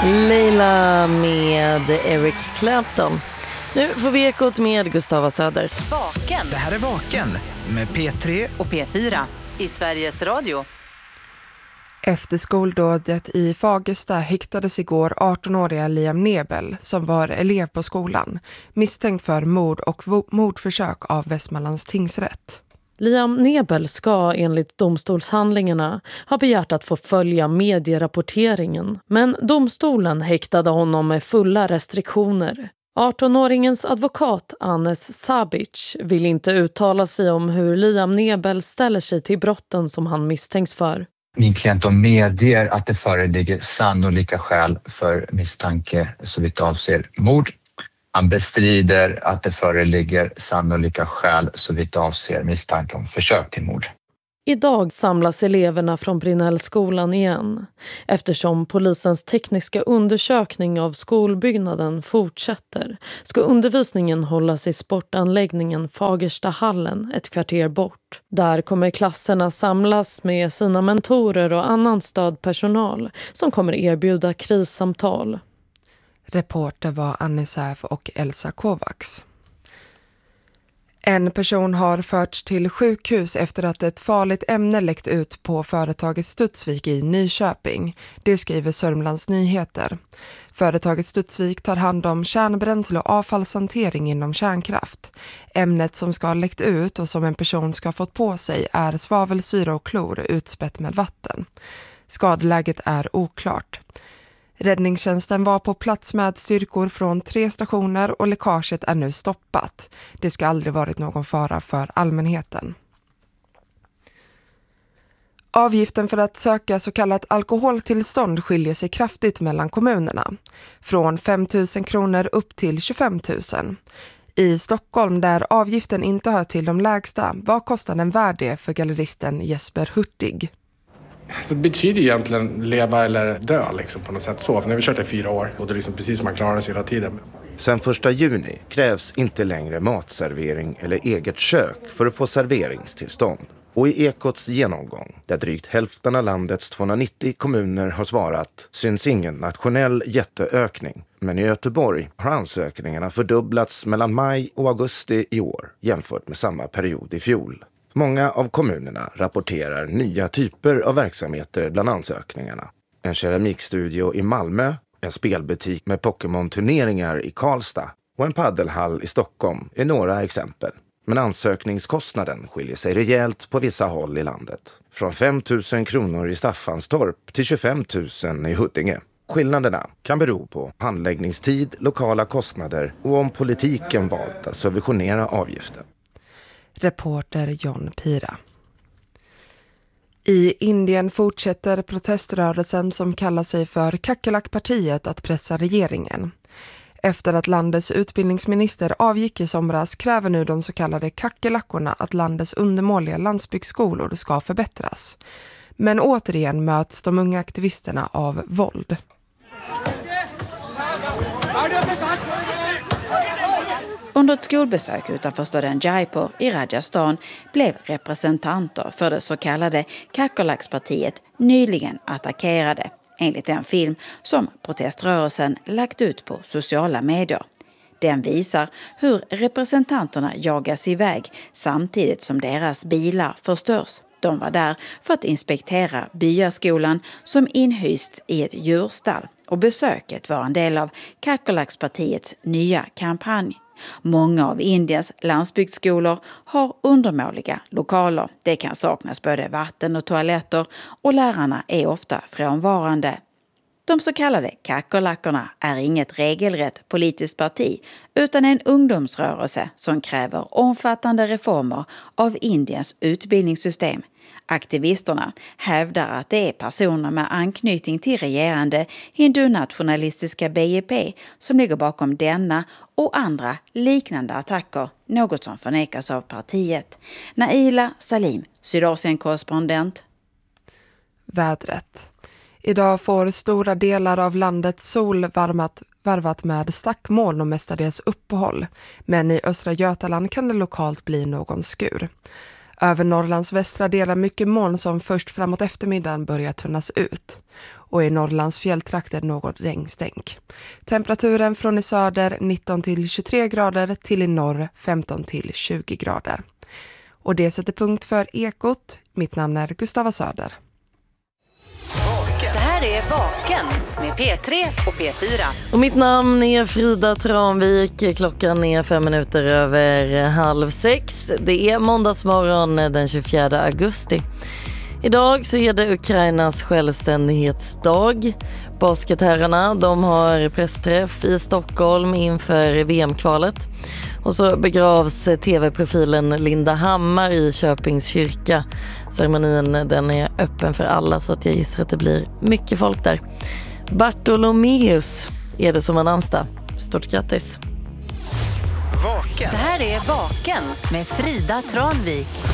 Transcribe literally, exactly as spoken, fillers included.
Leila med Eric Clapton. Nu får vi ekot med Gustava Söder. Vaken. Det här är Vaken med P tre och P fyra i Sveriges Radio. Efter skoldådet i Fagersta häktades igår arton-åriga Liam Nebel som var elev på skolan, misstänkt för mord och mordförsök av Västmanlands tingsrätt. Liam Nebel ska enligt domstolshandlingarna ha begärt att få följa medierapporteringen, men domstolen häktade honom med fulla restriktioner. arton-åringens advokat Anes Sabic vill inte uttala sig om hur Liam Nebel ställer sig till brotten som han misstänks för. Min klient medger att det föreligger sannolika skäl för misstanke såvitt avser mord. Han bestrider att det föreligger sannolika skäl såvitt avser misstanke om försök till mord. Idag samlas eleverna från Brinnellskolan igen. Eftersom polisens tekniska undersökning av skolbyggnaden fortsätter ska undervisningen hållas i sportanläggningen Fagerstahallen ett kvarter bort. Där kommer klasserna samlas med sina mentorer och annan stödpersonal som kommer erbjuda krissamtal. Reporter var Annie Säf och Elsa Kovacs. En person har förts till sjukhus efter att ett farligt ämne läckt ut på företaget Studsvik i Nyköping. Det skriver Sörmlands Nyheter. Företaget Studsvik tar hand om kärnbränsle och avfallshantering inom kärnkraft. Ämnet som ska ha läckt ut och som en person ska ha fått på sig är svavelsyra och klor utspätt med vatten. Skadeläget är oklart. Räddningstjänsten var på plats med styrkor från tre stationer och läckaget är nu stoppat. Det ska aldrig varit någon fara för allmänheten. Avgiften för att söka så kallat alkoholtillstånd skiljer sig kraftigt mellan kommunerna. Från fem tusen kronor upp till tjugofem tusen. I Stockholm, där avgiften inte hör till de lägsta, var kostnaden värd det för galleristen Jesper Hurtig. Så det betyder egentligen leva eller dö liksom, på något sätt så. För när vi kört i fyra år och det är liksom precis som man klarar sig hela tiden. Sen första juni krävs inte längre matservering eller eget kök för att få serveringstillstånd. Och i Ekots genomgång, där drygt hälften av landets tvåhundranittio kommuner har svarat, syns ingen nationell jätteökning. Men i Göteborg har ansökningarna fördubblats mellan maj och augusti i år jämfört med samma period i fjol. Många av kommunerna rapporterar nya typer av verksamheter bland ansökningarna. En keramikstudio i Malmö, en spelbutik med Pokémon-turneringar i Karlstad och en paddelhall i Stockholm är några exempel. Men ansökningskostnaden skiljer sig rejält på vissa håll i landet. Från fem tusen kronor i Staffanstorp till tjugofem tusen i Huddinge. Skillnaderna kan bero på handläggningstid, lokala kostnader och om politiken valt att subventionera avgiften. Reporter John Pira. I Indien fortsätter proteströrelsen som kallar sig för Kakelakpartiet att pressa regeringen. Efter att landets utbildningsminister avgick i somras kräver nu de så kallade kakelackorna att landets undermåliga landsbygdsskolor ska förbättras. Men återigen möts de unga aktivisterna av våld. Under ett skolbesök utanför staden Jaipur i Rajasthan blev representanter för det så kallade Kakelakpartiet nyligen attackerade, enligt en film som proteströrelsen lagt ut på sociala medier. Den visar hur representanterna jagas iväg samtidigt som deras bilar förstörs. De var där för att inspektera byaskolan som inhyst i ett djurstall, och besöket var en del av Kakelakpartiets nya kampanj. Många av Indiens landsbygdsskolor har undermåliga lokaler. Det kan saknas både vatten och toaletter och lärarna är ofta frånvarande. De så kallade kakelackorna är inget regelrätt politiskt parti utan en ungdomsrörelse som kräver omfattande reformer av Indiens utbildningssystem. Aktivisterna hävdar att det är personer med anknytning till regerande hindunationalistiska B J P som ligger bakom denna och andra liknande attacker, något som förnekas av partiet. Naila Salim, Sydasien-korrespondent. Vädret. Idag får stora delar av landet sol varmat, varvat med stackmoln och mestadels uppehåll. Men i östra Götaland kan det lokalt bli någon skur. Över Norrlands västra delar mycket moln som först framåt eftermiddagen börjar tunnas ut. och i Norrlands fjälltrakter något regnstänk. Temperaturen från i söder nitton till tjugotre grader till i norr femton till tjugo grader. Och det sätter punkt för Ekot. Mitt namn är Gustava Söder. Det här är Vaken med P tre och P fyra. Och mitt namn är Frida Tranvik. Klockan är fem minuter över halv sex. Det är måndagsmorgon den tjugofjärde augusti. Idag så är det Ukrainas självständighetsdag. Basketherrarna, de har pressträff i Stockholm inför V M-kvalet. Och så begravs tv-profilen Linda Hammar i Köpings kyrka. Ceremonin den är öppen för alla så att jag gissar att det blir mycket folk där. Bartolomeus är det som har namnsdag. Stort grattis. Vaken. Det här är Vaken med Frida Tranvik.